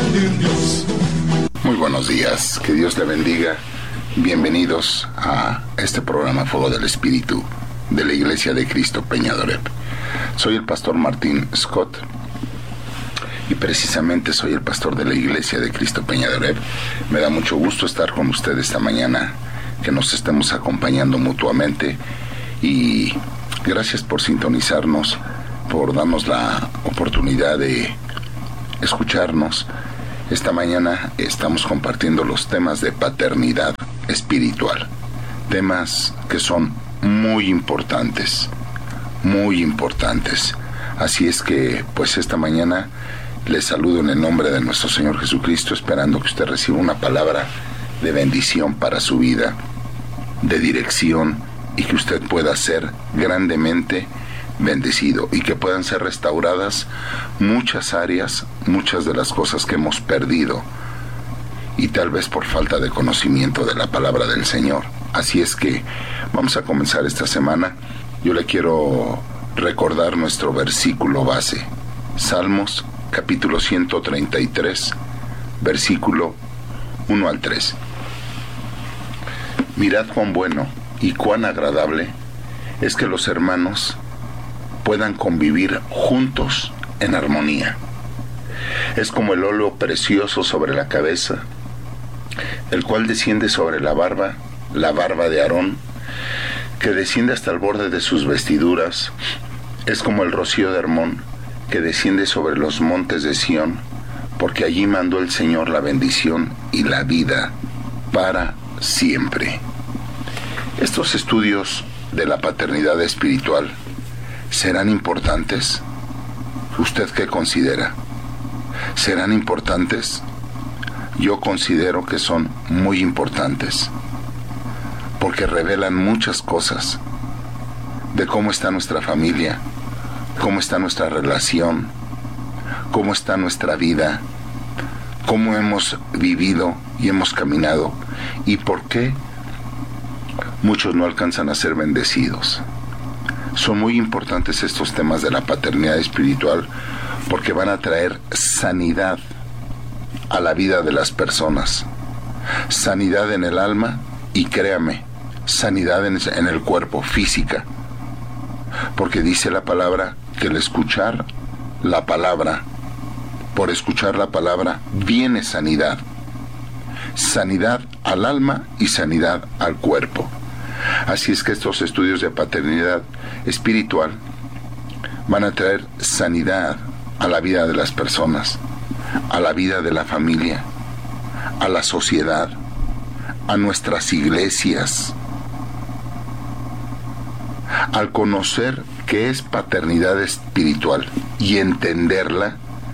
de Dios. Muy buenos días, que Dios le bendiga. Bienvenidos a este programa Fuego del Espíritu de la Iglesia de Cristo Peñadorep. Soy el pastor Martín Scott y precisamente soy el pastor de la Iglesia de Cristo Peñadorep. Me da mucho gusto estar con usted esta mañana, que nos estemos acompañando mutuamente, y gracias por sintonizarnos, por darnos la oportunidad de escucharnos. Esta mañana estamos compartiendo los temas de paternidad espiritual, temas que son muy importantes, muy importantes. Así es que, pues esta mañana les saludo en el nombre de nuestro Señor Jesucristo, esperando que usted reciba una palabra de bendición para su vida, de dirección, y que usted pueda ser grandemente bendecido y que puedan ser restauradas muchas áreas, muchas de las cosas que hemos perdido, y tal vez por falta de conocimiento de la palabra del Señor. Así es que vamos a comenzar esta semana. Yo le quiero recordar nuestro versículo base, Salmos capítulo 133, versículo 1 al 3. Mirad cuán bueno y cuán agradable es que los hermanos puedan convivir juntos en armonía. Es como el óleo precioso sobre la cabeza, el cual desciende sobre la barba de Aarón, que desciende hasta el borde de sus vestiduras. Es como el rocío de Hermón, que desciende sobre los montes de Sión, porque allí mandó el Señor la bendición y la vida para siempre. Estos estudios de la paternidad espiritual serán importantes. ¿Usted qué considera? ¿Serán importantes? Yo considero que son muy importantes, porque revelan muchas cosas de cómo está nuestra familia, cómo está nuestra relación, cómo está nuestra vida, cómo hemos vivido y hemos caminado, y por qué muchos no alcanzan a ser bendecidos. Son muy importantes estos temas de la paternidad espiritual, porque van a traer sanidad a la vida de las personas, sanidad en el alma y, créame, sanidad en el cuerpo, física, porque dice la palabra que el escuchar la palabra, por escuchar la palabra viene sanidad, sanidad al alma y sanidad al cuerpo. Así es que estos estudios de paternidad espiritual van a traer sanidad a la vida de las personas, a la vida de la familia, a la sociedad, a nuestras iglesias. Al conocer qué es paternidad espiritual y entenderla,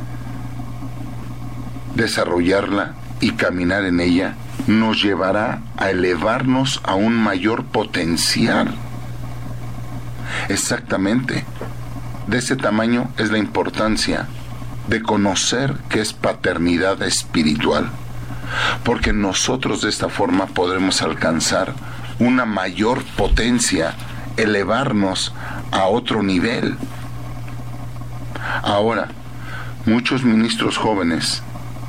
desarrollarla y caminar en ella, nos llevará a elevarnos a un mayor potencial. Exactamente. De ese tamaño es la importancia de conocer qué es paternidad espiritual, porque nosotros de esta forma podremos alcanzar una mayor potencia, elevarnos a otro nivel. Ahora, muchos ministros jóvenes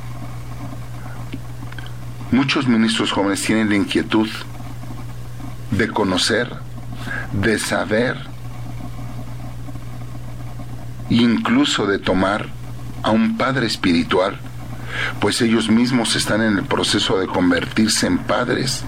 tienen la inquietud de conocer, de saber, incluso de tomar a un padre espiritual, pues ellos mismos están en el proceso de convertirse en padres,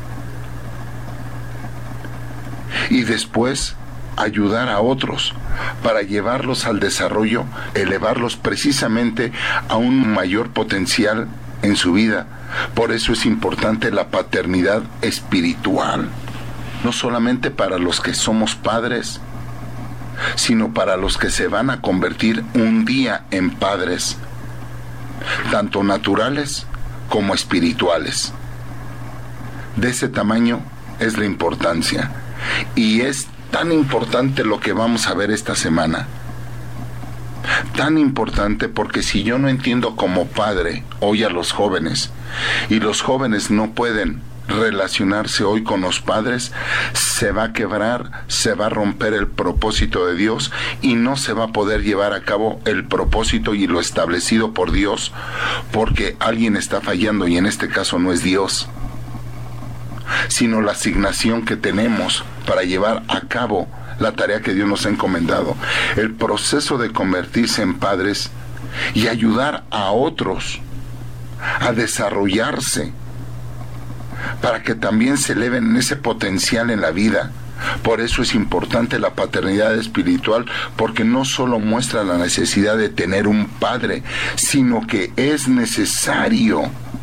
y después ayudar a otros para llevarlos al desarrollo, elevarlos precisamente a un mayor potencial en su vida. Por eso es importante la paternidad espiritual, no solamente para los que somos padres, sino para los que se van a convertir un día en padres, tanto naturales como espirituales. De ese tamaño es la importancia, y es tan importante lo que vamos a ver esta semana. Tan importante porque si yo no entiendo como padre hoy a los jóvenes, y los jóvenes no pueden relacionarse hoy con los padres, se va a quebrar, se va a romper el propósito de Dios y no se va a poder llevar a cabo el propósito y lo establecido por Dios, porque alguien está fallando, y en este caso no es Dios, sino la asignación que tenemos para llevar a cabo la tarea que Dios nos ha encomendado. El proceso de convertirse en padres y ayudar a otros a desarrollarse para que también se eleven en ese potencial en la vida. Por eso es importante la paternidad espiritual, porque no solo muestra la necesidad de tener un padre, sino que es necesario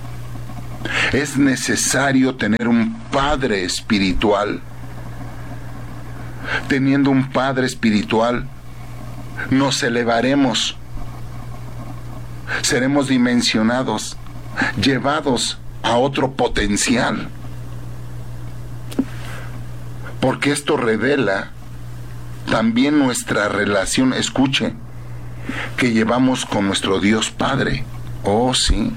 tener un padre espiritual. Teniendo un padre espiritual, nos elevaremos, seremos dimensionados, llevados a otro potencial, porque esto revela también nuestra relación, escuche, que llevamos con nuestro Dios Padre. Oh, sí.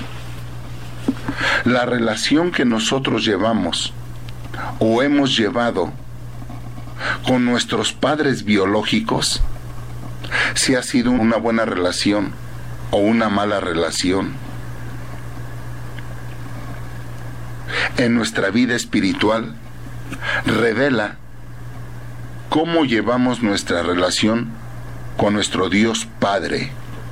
La relación que nosotros llevamos o hemos llevado con nuestros padres biológicos, si ha sido una buena relación o una mala relación, en nuestra vida espiritual, revela cómo llevamos nuestra relación con nuestro Dios Padre.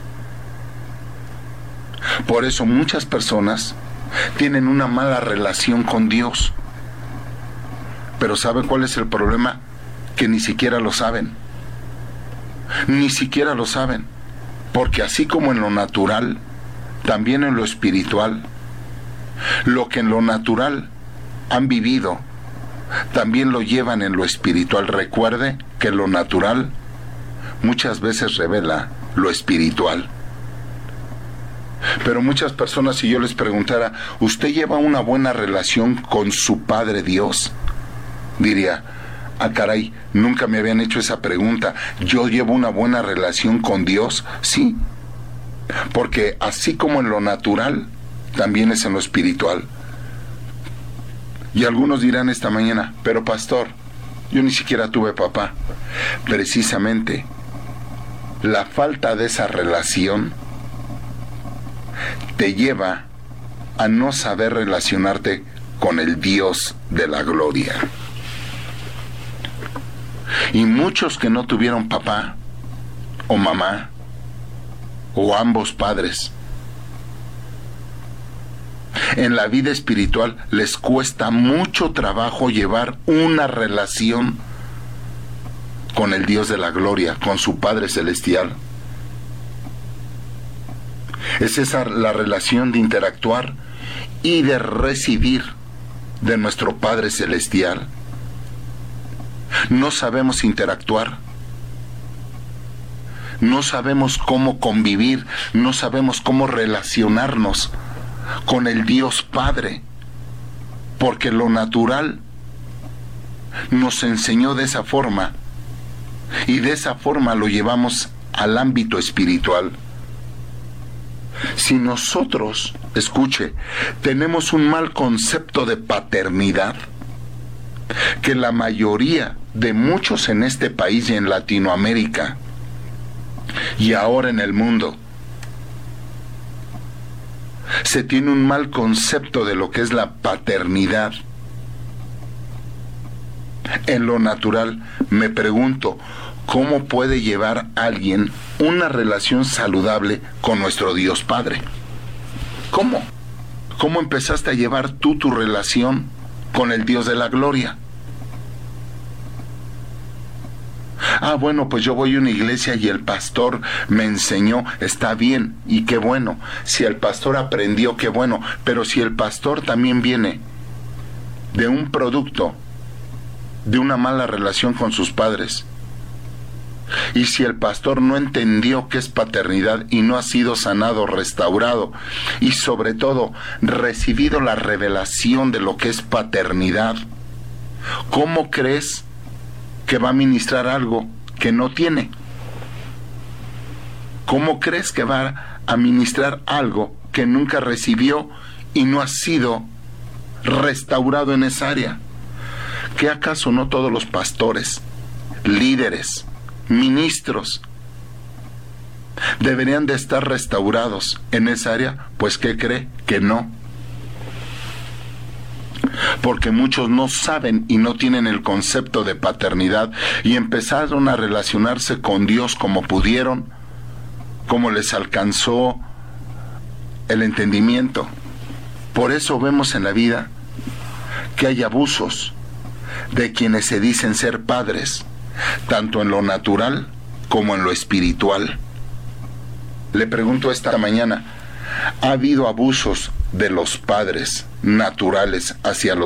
Por eso muchas personas tienen una mala relación con Dios. Pero ¿sabe cuál es el problema? Que ni siquiera lo saben. Ni siquiera lo saben. Porque así como en lo natural, también en lo espiritual, lo que en lo natural han vivido, también lo llevan en lo espiritual. Recuerde que lo natural muchas veces revela lo espiritual. Pero muchas personas, si yo les preguntara, ¿usted lleva una buena relación con su Padre Dios? Diría, ah, caray, nunca me habían hecho esa pregunta. ¿Yo llevo una buena relación con Dios? Sí, porque así como en lo natural, también es en lo espiritual. Y algunos dirán esta mañana, pero pastor, yo ni siquiera tuve papá. Precisamente, la falta de esa relación te lleva a no saber relacionarte con el Dios de la gloria. Y muchos que no tuvieron papá o mamá o ambos padres, en la vida espiritual les cuesta mucho trabajo llevar una relación con el Dios de la gloria, con su Padre Celestial. Es esa la relación de interactuar y de recibir de nuestro Padre Celestial. No sabemos interactuar, no sabemos cómo convivir, no sabemos cómo relacionarnos con el Dios Padre, porque lo natural nos enseñó de esa forma y de esa forma lo llevamos al ámbito espiritual. Si nosotros, escuche, tenemos un mal concepto de paternidad, que la mayoría de muchos en este país y en Latinoamérica y ahora en el mundo, se tiene un mal concepto de lo que es la paternidad. En lo natural, me pregunto, ¿cómo puede llevar alguien una relación saludable con nuestro Dios Padre? ¿Cómo? ¿Cómo empezaste a llevar tú tu relación con el Dios de la gloria? Ah, bueno, pues yo voy a una iglesia y el pastor me enseñó, está bien, y qué bueno. Si el pastor aprendió, qué bueno. Pero si el pastor también viene de un producto, de una mala relación con sus padres, y si el pastor no entendió qué es paternidad y no ha sido sanado, restaurado, y sobre todo recibido la revelación de lo que es paternidad, ¿cómo crees que va a ministrar algo que no tiene? ¿Cómo crees que va a ministrar algo que nunca recibió y no ha sido restaurado en esa área? ¿Qué acaso no todos los pastores, líderes, ministros deberían de estar restaurados en esa área? Pues ¿qué cree? Que no. Porque muchos no saben y no tienen el concepto de paternidad y empezaron a relacionarse con Dios como pudieron, como les alcanzó el entendimiento. Por eso vemos en la vida que hay abusos de quienes se dicen ser padres, tanto en lo natural como en lo espiritual. Le pregunto esta mañana, ¿ha habido abusos de los padres naturales hacia los